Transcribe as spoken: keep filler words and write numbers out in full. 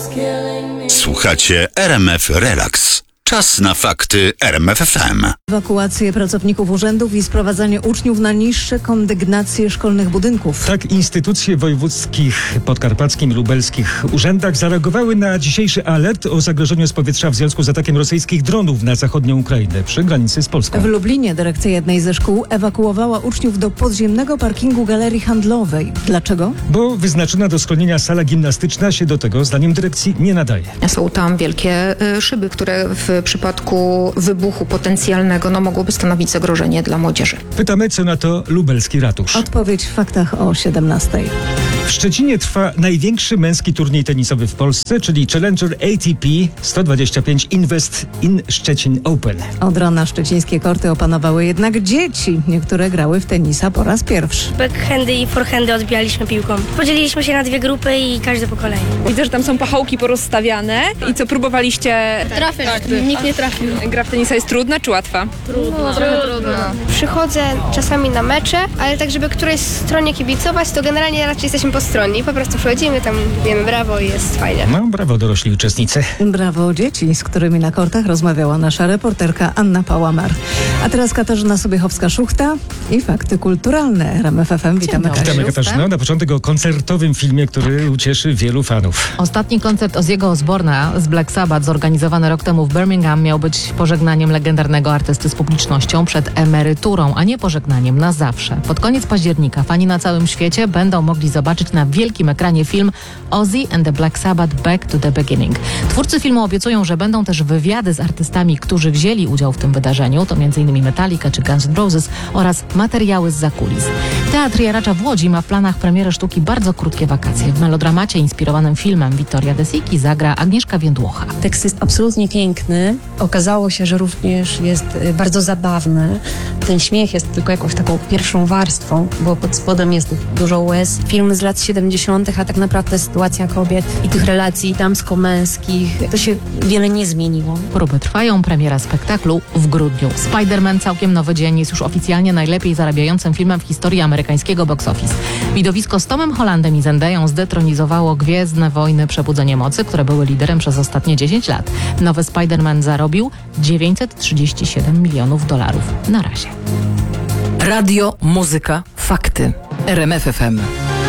Słuchacie R M F Relax. Czas na fakty R M F F M. Ewakuację pracowników urzędów i sprowadzanie uczniów na niższe kondygnacje szkolnych budynków. Tak instytucje wojewódzkich, podkarpackich i lubelskich urzędach zareagowały na dzisiejszy alert o zagrożeniu z powietrza w związku z atakiem rosyjskich dronów na zachodnią Ukrainę przy granicy z Polską. W Lublinie dyrekcja jednej ze szkół ewakuowała uczniów do podziemnego parkingu galerii handlowej. Dlaczego? Bo wyznaczona do schronienia sala gimnastyczna się do tego, zdaniem dyrekcji, nie nadaje. Są tam wielkie y, szyby, które w przypadku wybuchu potencjalnego no, mogłoby stanowić zagrożenie dla młodzieży. Pytamy, co na to lubelski ratusz. Odpowiedź w faktach o siedemnastej. W Szczecinie trwa największy męski turniej tenisowy w Polsce, czyli Challenger A T P sto dwadzieścia pięć Invest in Szczecin Open. Od rana szczecińskie korty opanowały jednak dzieci. Niektóre grały w tenisa po raz pierwszy. Backhandy i forehandy odbijaliśmy piłką. Podzieliliśmy się na dwie grupy i każdy po kolei. Widzę, że tam są pachołki porozstawiane. I co, próbowaliście? Trafić, tak, nikt nie trafił. Gra w tenisa jest trudna czy łatwa? Trudno, trochę trudno. Przychodzę czasami na mecze, ale tak, żeby którejś stronie kibicować, to generalnie raczej jesteśmy po stronie i po prostu przychodzimy, tam wiemy brawo i jest fajnie. No, brawo dorośli uczestnicy. Brawo dzieci, z którymi na kortach rozmawiała nasza reporterka Anna Pałamar. A teraz Katarzyna Sobiechowska-Szuchta i fakty kulturalne. R M F F M. Witamy, Kasiu. Witamy, Katarzyno. Na początek o koncertowym filmie, który ucieszy wielu fanów. Ostatni koncert Ozzy'ego Osborna z Black Sabbath, zorganizowany rok temu w Birmingham, miał być pożegnaniem legendarnego artysty z publicznością przed emeryturą, a nie pożegnaniem na zawsze. Pod koniec października fani na całym świecie będą mogli zobaczyć na wielkim ekranie film Ozzy and the Black Sabbath Back to the Beginning. Twórcy filmu obiecują, że będą też wywiady z artystami, którzy wzięli udział w tym wydarzeniu, to m.in. Metallica czy Guns N' Roses, oraz materiały z zakulis. Teatr Jaracza w Łodzi ma w planach premierę sztuki Bardzo krótkie wakacje. W melodramacie inspirowanym filmem Vittoria De Sicchi zagra Agnieszka Więdłocha. Tekst jest absolutnie piękny. Okazało się, że również jest bardzo zabawny. Ten śmiech jest tylko jakąś taką pierwszą warstwą, bo pod spodem jest dużo łez. Film z lat siedemdziesiątych, a tak naprawdę sytuacja kobiet i tych relacji damsko-męskich, to się wiele nie zmieniło. Próby trwają, premiera spektaklu w grudniu. Spider-Man Całkiem nowy dzień jest już oficjalnie najlepiej zarabiającym filmem w historii amerykańskiego box office. Widowisko z Tomem Hollandem i Zendeją zdetronizowało Gwiezdne Wojny Przebudzenie Mocy, które były liderem przez ostatnie dziesięć lat. Nowy Spider-Man zarobił dziewięćset trzydzieści siedem milionów dolarów. Na razie. Radio, muzyka, fakty. R M F F M.